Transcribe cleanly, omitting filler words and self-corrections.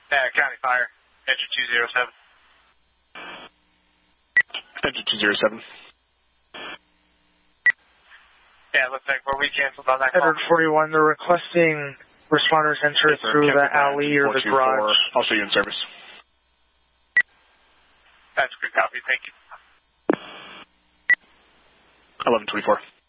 County Fire, engine 207. Engine 207. Yeah, it looks like we canceled on that call. 141, they're requesting responders enter through the alley or the garage. I'll show you in service. That's a good copy, thank you. 1124.